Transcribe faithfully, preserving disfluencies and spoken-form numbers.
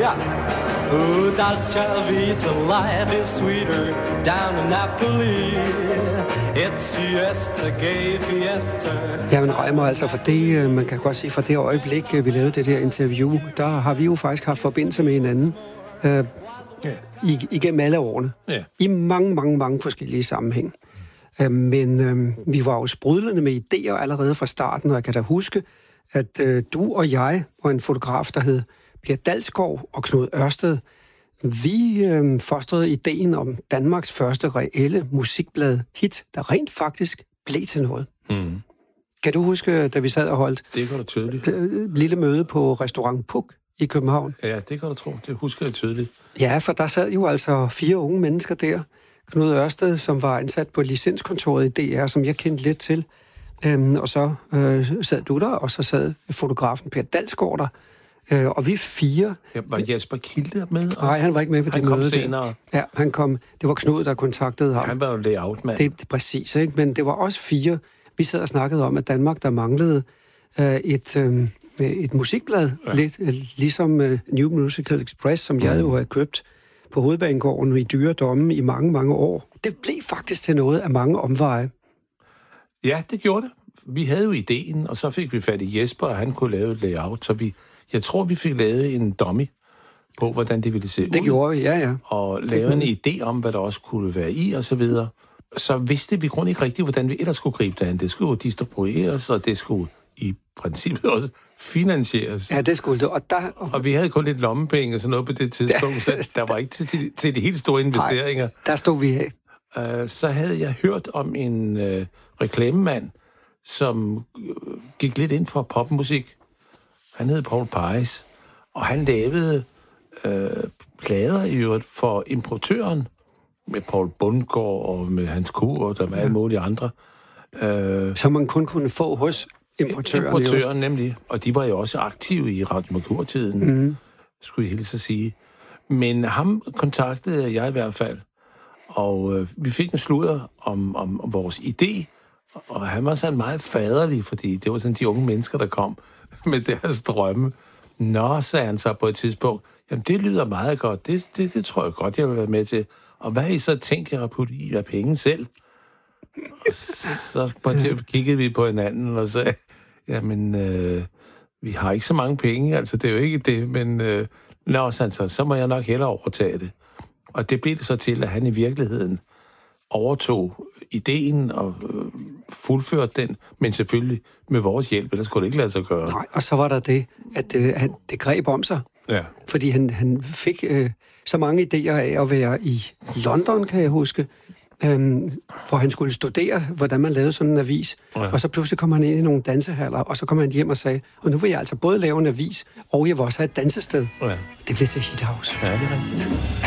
Oh, Dolce Vita, life is sweeter down in Napoli. It's siesta, gay fiesta. Jamen Reimer, altså for det, man kan godt sige, fra det øjeblik, vi lavede det der interview, der har vi jo faktisk haft forbindelse med hinanden øh, ja. igennem alle årene. Ja. I mange, mange, mange forskellige sammenhæng. Øh, men øh, vi var jo sprudlende med idéer allerede fra starten, og jeg kan da huske, at øh, du og jeg og en fotograf, der hed Per Dalsgaard og Knud Ørsted, vi øh, fostrede ideen om Danmarks første reelle musikblad hit, der rent faktisk blev til noget. Mm. Kan du huske, da vi sad og holdt det kan du tydeligt. Øh, lille møde på Restaurant Puk i København? Ja, det kan du tro. Det husker jeg tydeligt. Ja, for der sad jo altså fire unge mennesker der. Knud Ørsted, som var ansat på licenskontoret i D R, som jeg kendte lidt til. Øhm, og så øh, sad du der, og så sad fotografen Per Dalsgaard der. Øh, og vi fire... Ja, var Jesper Kilde med os? Nej, han var ikke med ved det møde. Han kom senere. Der. Ja, han kom. Det var Knud, der kontaktede ham. Ja, han var jo layout-mand. Det, det præcis, ikke? Men det var også fire. Vi sad og snakkede om, at Danmark, der manglede øh, et, øh, et musikblad, ja. lidt øh, ligesom øh, New Musical Express, som mm. jeg jo havde købt på Hovedbanegården i dyre domme i mange, mange år. Det blev faktisk til noget af mange omveje. Ja, det gjorde det. Vi havde jo ideen, og så fik vi fat i Jesper, og han kunne lave et layout, så vi... Jeg tror, vi fik lavet en dummy på, hvordan det ville se ud. Det gjorde vi, ja, ja. Og lave en idé om, hvad der også kunne være i, og så videre. Så vidste vi grundigt ikke rigtigt, hvordan vi ellers skulle gribe det an. Det skulle jo distribueres, og det skulle i princippet også finansieres. Ja, det skulle det. Og, der... og vi havde kun lidt lommepenge og sådan noget på det tidspunkt, så der var ikke til, til de helt store investeringer. Nej, der stod vi af. Uh, så havde jeg hørt om en uh, reklamemand, som uh, gik lidt ind for popmusik. Han hed Paul Paris, og han lavede øh, plader i øvrigt for importøren, med Paul Bundgaard og med Hans Kuh, og der var ja. alle mulige andre. Øh, Som man kun kunne få hos importøren. Importøren nemlig, og de var jo også aktive i Radio Merkur-tiden, mm. skulle jeg hilse at sige. Men ham kontaktede jeg i hvert fald, og øh, vi fik en sludder om, om, om vores idé, og han var sådan meget faderlig, fordi det var sådan de unge mennesker, der kom med deres drømme. Nå, sagde han så på et tidspunkt, jamen det lyder meget godt, det, det, det tror jeg godt, jeg vil være med til. Og hvad I så tænker at putte i af penge selv? Og så på et kiggede vi på hinanden og sagde, jamen, øh, vi har ikke så mange penge, altså det er jo ikke det, men øh, nå, så, så må jeg nok hellere overtage det. Og det blev det så til, at han i virkeligheden overtog ideen og øh, fuldførte den, men selvfølgelig med vores hjælp, ellers skulle det ikke lade sig gøre. Nej, og så var der det, at øh, han, det greb om sig. Ja. Fordi han, han fik øh, så mange idéer af at være i London, kan jeg huske, øh, hvor han skulle studere, hvordan man lavede sådan en avis. Ja. Og så pludselig kom han ind i nogle dansehaller, og så kom han hjem og sagde, og nu vil jeg altså både lave en avis, og jeg vil også have et dansested. Ja. Det blev til Hit House. Ja, det er rigtigt.